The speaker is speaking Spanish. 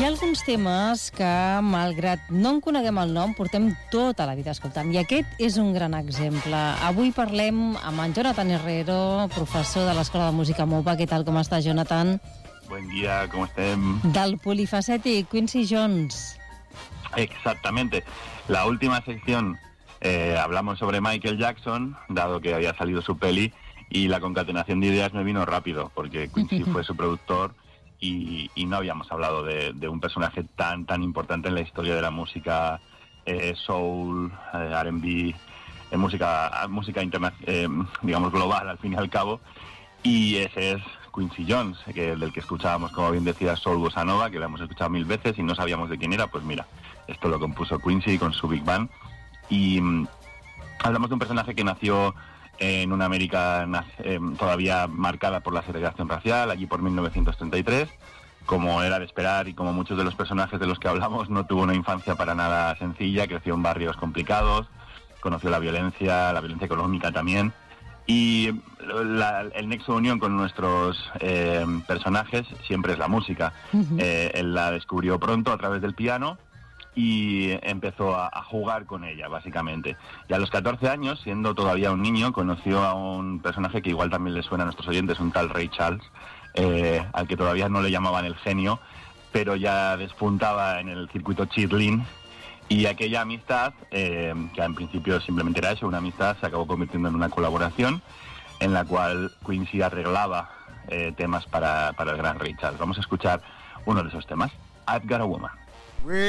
Hi ha alguns temes que, malgrat no en coneguem el nom, portem tota la vida escoltant. I aquest és un gran exemple. Avui parlem amb en Jonathan Herrero, professor de l'Escola de Música MOPA. Què tal, com està, Jonathan? Buen día, ¿cómo estén? Del polifacètic Quincy Jones. Exactamente. La última sección hablamos sobre Michael Jackson, dado que había salido su peli, y la concatenación de ideas me vino rápido, porque Quincy fue su productor y no habíamos hablado de un personaje tan importante en la historia de la música soul, R&B, música digamos global al fin y al cabo, y ese es Quincy Jones, del que escuchábamos, como bien decía, Soul Bossa Nova, que lo hemos escuchado 1000 veces y no sabíamos de quién era. Pues mira, esto lo compuso Quincy con su Big Band. Y hablamos de un personaje que nació en una América todavía marcada por la segregación racial, allí por 1933. Como era de esperar y como muchos de los personajes de los que hablamos, no tuvo una infancia para nada sencilla, creció en barrios complicados, conoció la violencia económica también. Y el nexo de unión con nuestros personajes siempre es la música. Él la descubrió pronto a través del piano y empezó a jugar con ella, básicamente. Y a los 14 años, siendo todavía un niño, conoció a un personaje que igual también le suena a nuestros oyentes, un tal Ray Charles, al que todavía no le llamaban el genio, pero ya despuntaba en el circuito cheerleading. Y aquella amistad, que en principio simplemente era eso, una amistad, se acabó convirtiendo en una colaboración en la cual Quincy arreglaba temas para el gran Ray Charles. Vamos a escuchar uno de esos temas, I've Got a Woman.